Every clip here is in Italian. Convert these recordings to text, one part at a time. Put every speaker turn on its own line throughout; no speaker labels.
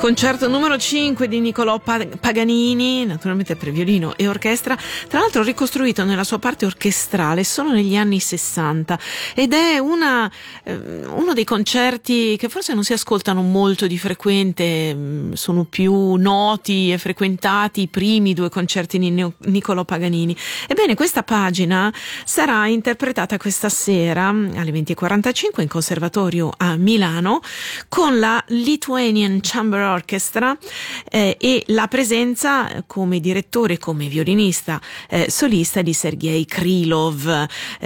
Concerto numero 5 di Niccolò Paganini, naturalmente per violino e orchestra, tra l'altro ricostruito nella sua parte orchestrale solo negli anni 60, ed è uno dei concerti che forse non si ascoltano molto di frequente. Sono più noti e frequentati i primi due concerti di Niccolò Paganini. Ebbene, questa pagina sarà interpretata questa sera alle 20:45 in Conservatorio a Milano con la Lithuanian Chamber Orchestra e la presenza come direttore, come violinista solista di Sergei Krylov,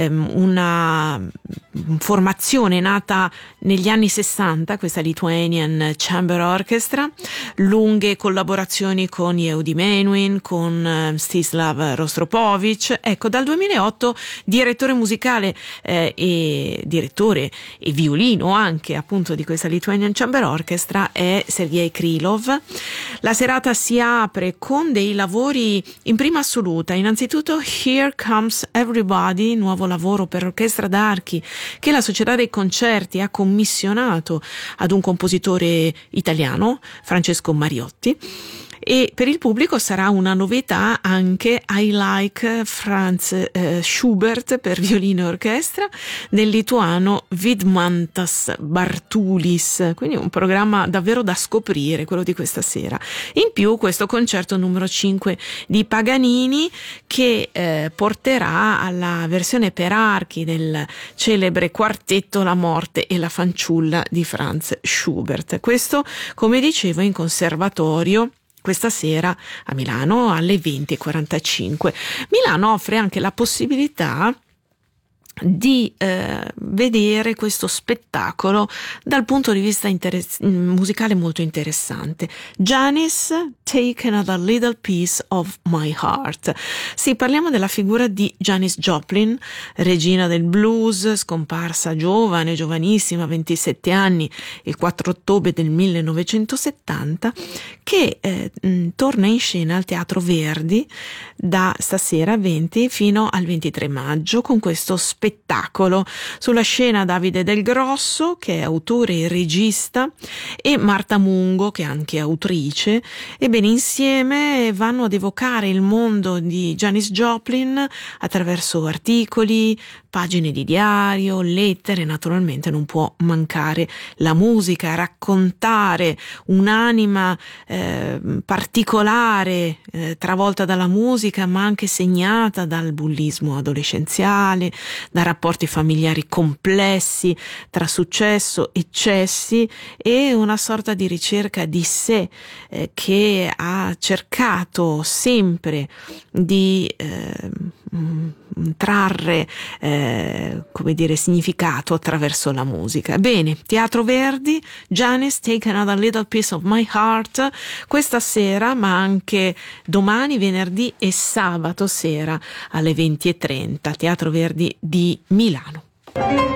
una formazione nata negli anni 60, questa Lithuanian Chamber Orchestra, lunghe collaborazioni con Yehudi Menuhin, con Stislav Rostropovich. Ecco, dal 2008 direttore musicale e direttore e violino anche appunto di questa Lithuanian Chamber Orchestra è Sergei Krylov. La serata si apre con dei lavori in prima assoluta. Innanzitutto Here Comes Everybody, nuovo lavoro per orchestra d'archi che la Società dei Concerti ha commissionato ad un compositore italiano, Francesco Mariotti. E per il pubblico sarà una novità anche I Like Franz Schubert per violino e orchestra del lituano Vidmantas Bartulis, quindi un programma davvero da scoprire, quello di questa sera. In più questo concerto numero 5 di Paganini che porterà alla versione per archi del celebre quartetto La morte e la fanciulla di Franz Schubert. Questo, come dicevo, in conservatorio questa sera a Milano alle 20:45. Milano offre anche la possibilità di vedere questo spettacolo dal punto di vista musicale molto interessante. Janis, Take Another Little Piece of My Heart. Sì, parliamo della figura di Janis Joplin, regina del blues, scomparsa giovanissima, 27 anni, il 4 ottobre del 1970, che torna in scena al Teatro Verdi da stasera 20 fino al 23 maggio con questo spettacolo. Sulla scena Davide Del Grosso, che è autore e regista, e Marta Mungo, che è anche autrice. Ebbene, insieme vanno ad evocare il mondo di Janis Joplin attraverso articoli, pagine di diario, lettere. Naturalmente non può mancare la musica, raccontare un'anima particolare, travolta dalla musica, ma anche segnata dal bullismo adolescenziale, da rapporti familiari complessi tra successo, eccessi e una sorta di ricerca di sé che ha cercato sempre di trarre significato attraverso la musica. Bene, Teatro Verdi, Janis, Take Another Little Piece of My Heart, questa sera, ma anche domani, venerdì e sabato sera alle 20:30, Teatro Verdi di Milano.